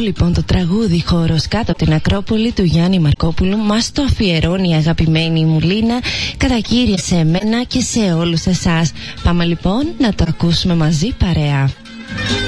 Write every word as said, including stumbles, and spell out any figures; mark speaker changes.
Speaker 1: λοιπόν το τραγούδι «Χώρος κάτω από την Ακρόπολη» του Γιάννη Μαρκόπουλου μας το αφιερώνει η αγαπημένη μου Λίνα, κατά κύρια σε εμένα και σε όλους εσάς. Πάμε λοιπόν να το ακούσουμε μαζί παρέα.